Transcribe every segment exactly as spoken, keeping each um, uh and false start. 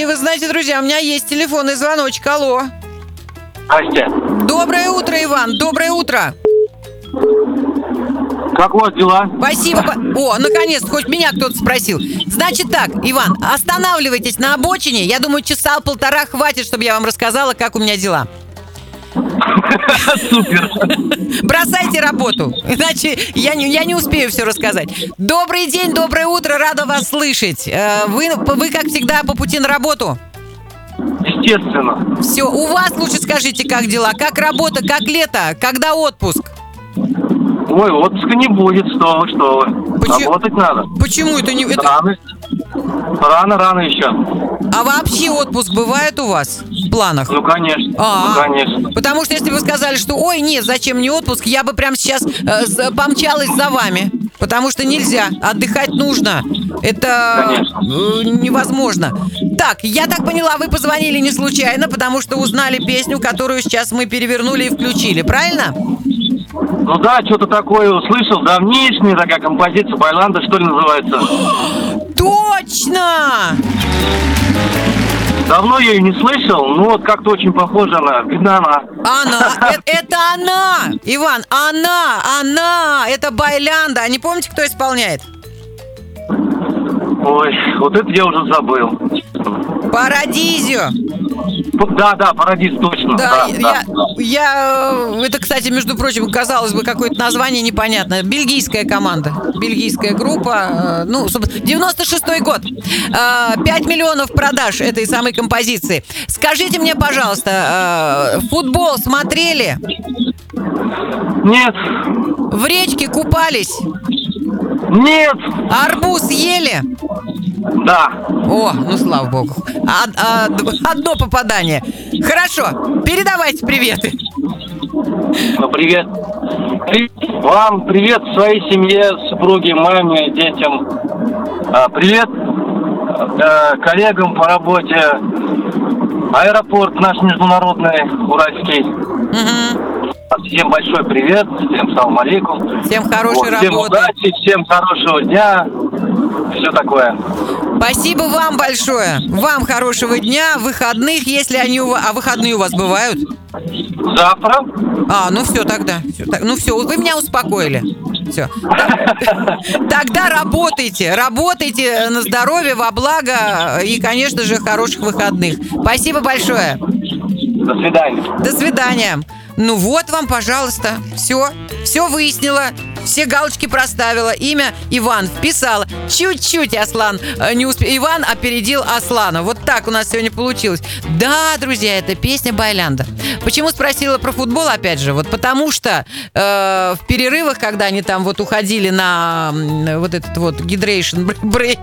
И вы знаете, друзья, у меня есть телефонный звоночек. Алло. Здрасте. Доброе утро, Иван. Доброе утро. Как у вас дела? Спасибо. О, наконец-то, хоть меня кто-то спросил. Значит так, Иван, останавливайтесь на обочине. Я думаю, часа полтора хватит, чтобы я вам рассказала, как у меня дела. Супер. Бросайте работу, иначе я не, я не успею все рассказать. Добрый день, доброе утро, рада вас слышать. Вы, вы как всегда, по пути на работу? Естественно. Все, у вас лучше скажите, как дела, как работа, как лето, когда отпуск? Ой, отпуска не будет, что вы, что вы. Почему? Работать надо. Почему это не... Это... Рано. Рано, рано еще. А вообще отпуск бывает у вас в планах? Ну, конечно. А, ну, конечно. Потому что если вы сказали, что ой, нет, зачем мне отпуск, я бы прямо сейчас э, помчалась за вами. Потому что нельзя, отдыхать нужно. Это э, невозможно. Так, я так поняла, вы позвонили не случайно, потому что узнали песню, которую сейчас мы перевернули и включили, правильно? Ну да, что-то такое услышал, давнишняя такая композиция, Байланда, что ли, называется. Точно! Давно я ее не слышал, ну вот как-то очень похожа она, видно она. Она, это, это она, Иван, она, она, это Байланда. А не помните, кто исполняет? Ой, вот это я уже забыл. Парадизио. Да, да, Парадиз, точно. Да, да, я, да. я, это, кстати, между прочим, казалось бы, какое-то название непонятное. Бельгийская команда, бельгийская группа, ну, девяносто шестой год. пять миллионов продаж этой самой композиции. Скажите мне, пожалуйста, футбол смотрели? Нет. В речке купались? Нет. Арбуз ели? Да. О, ну слава богу. А, а, одно попадание. Хорошо, передавайте приветы. Ну, привет. Привет вам, привет своей семье, супруге, маме, детям. А, привет э, коллегам по работе. Аэропорт наш международный, уральский. Угу. Всем большой привет, всем салам алейкум. Всем хорошей вот, всем работы. удачи, всем хорошего дня. Все такое. Спасибо вам большое. Вам хорошего дня, выходных, если они у вас... А выходные у вас бывают? Завтра. А, ну все тогда. Все, так, ну все, вы меня успокоили. Все. Тогда работайте. Работайте на здоровье, во благо и, конечно же, хороших выходных. Спасибо большое. До свидания. До свидания. Ну вот вам, пожалуйста, все, все выяснила, все галочки проставила, имя Иван вписала. Чуть-чуть Аслан не успел, Иван опередил Аслана. Вот так у нас сегодня получилось. Да, друзья, это песня Байланда. Почему спросила про футбол, опять же? Вот потому что э, в перерывах, когда они там вот уходили на э, вот этот вот hydration break,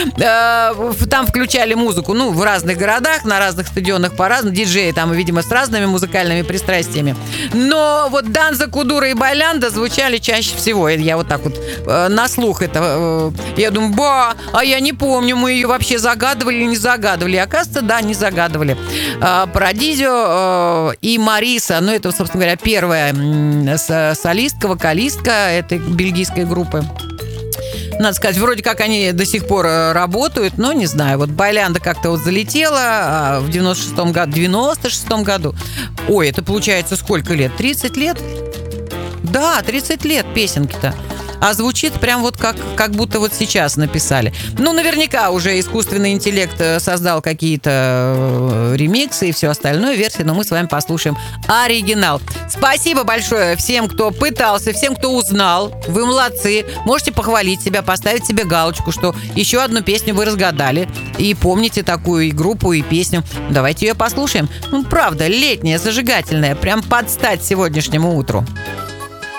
э, там включали музыку, ну, в разных городах, на разных стадионах по-разному, диджеи там, видимо, с разными музыкальными пристрастиями. Но вот Данза, Кудура и Байланда звучали чаще всего. Я вот так вот э, на слух это... Э, я думаю, ба, а я не помню, мы ее вообще загадывали или не загадывали. И, оказывается, да, не загадывали. Э, Парадизио э, и Мариса, ну, это, собственно говоря, первая э, солистка, вокалистка этой бельгийской группы. Надо сказать, вроде как они до сих пор работают, но не знаю. Вот Байланда как-то вот залетела в девяносто шестом году. девяносто шестом году. Ой, это получается сколько лет? тридцать лет? Да, тридцать лет песенки-то. А звучит прям вот как, как будто вот сейчас написали. Ну, наверняка уже искусственный интеллект создал какие-то ремиксы и все остальное, версии, но мы с вами послушаем оригинал. Спасибо большое всем, кто пытался, всем, кто узнал. Вы молодцы. Можете похвалить себя, поставить себе галочку, что еще одну песню вы разгадали. И помните такую и группу, и песню. Давайте ее послушаем. Ну, правда, летняя, зажигательная, прям под стать сегодняшнему утру.